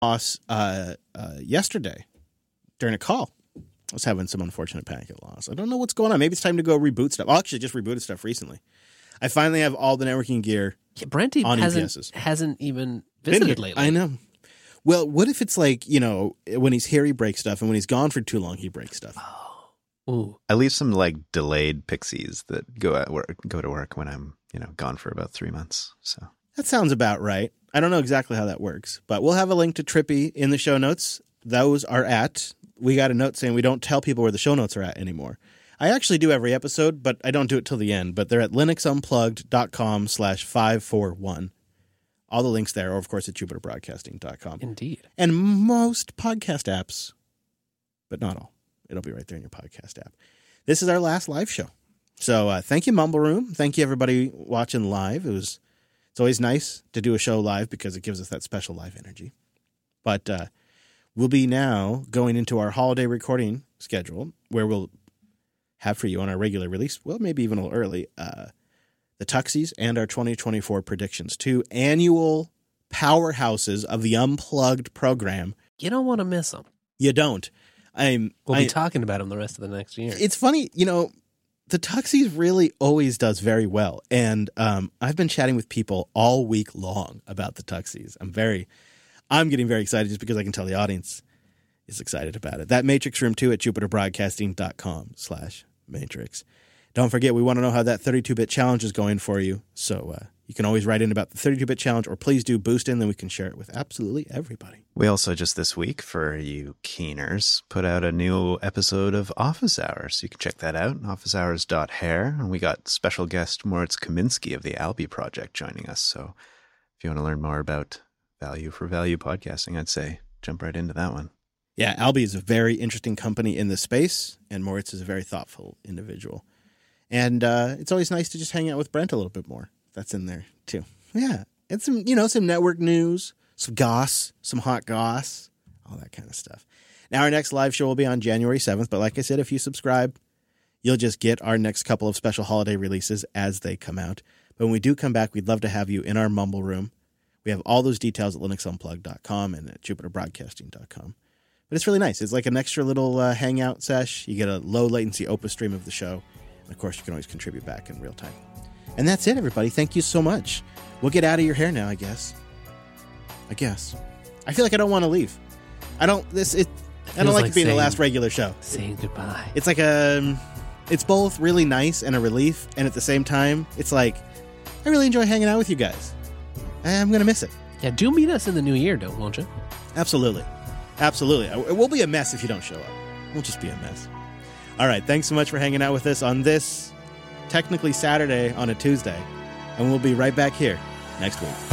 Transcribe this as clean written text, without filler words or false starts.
loss yesterday during a call. I was having some unfortunate packet loss. I don't know what's going on. Maybe it's time to go reboot stuff. I'll actually just rebooted stuff recently. I finally have all the networking gear Brent on hasn't even visited lately. I know. Well, what if it's like, when he's here, he breaks stuff, and when he's gone for too long, he breaks stuff. Ooh. I leave some like delayed pixies that go to work when I'm, gone for about 3 months. So that sounds about right. I don't know exactly how that works, but we'll have a link to Trippy in the show notes. Those are we got a note saying we don't tell people where the show notes are at anymore. I actually do every episode, but I don't do it till the end. But they're at linuxunplugged.com/541. All the links there, or of course at jupiterbroadcasting.com. Indeed. And most podcast apps, but not all. It'll be right there in your podcast app. This is our last live show. So thank you, Mumble Room. Thank you, everybody watching live. It's always nice to do a show live because it gives us that special live energy. But we'll be now going into our holiday recording schedule where we'll have for you on our regular release, well, maybe even a little early, the Tuxies and our 2024 predictions, 2 annual powerhouses of the Unplugged program. You don't want to miss them. You don't. We'll be talking about them the rest of the next year. It's funny, the Tuxies really always does very well. And I've been chatting with people all week long about the Tuxies. I'm getting very excited just because I can tell the audience is excited about it. That Matrix Room 2 at jupiterbroadcasting.com/Matrix. Don't forget, we want to know how that 32-bit challenge is going for you. So you can always write in about the 32-bit challenge, or please do boost in, then we can share it with absolutely everybody. We also just this week, for you keeners, put out a new episode of Office Hours. You can check that out, officehours.hair. And we got special guest Moritz Kaminsky of the Albi Project joining us. So if you want to learn more about value for value podcasting, I'd say jump right into that one. Yeah, Albi is a very interesting company in this space, and Moritz is a very thoughtful individual. And it's always nice to just hang out with Brent a little bit more. That's in there, too. Yeah, and some network news, some goss, some hot goss, all that kind of stuff. Now, our next live show will be on January 7th, but like I said, if you subscribe, you'll just get our next couple of special holiday releases as they come out. But when we do come back, we'd love to have you in our Mumble Room. We have all those details at linuxunplugged.com and at jupiterbroadcasting.com. But it's really nice. It's like an extra little hangout sesh. You get a low latency Opus stream of the show. And of course, you can always contribute back in real time. And that's it, everybody. Thank you so much. We'll get out of your hair now, I guess. I feel like I don't want to leave. I don't like it being the last regular show. Saying goodbye. It's like it's both really nice and a relief. And at the same time, it's like, I really enjoy hanging out with you guys. I'm going to miss it. Yeah, do meet us in the new year, won't you? Absolutely. Absolutely. It will be a mess if you don't show up. We'll just be a mess. All right. Thanks so much for hanging out with us on this technically Saturday on a Tuesday. And we'll be right back here next week.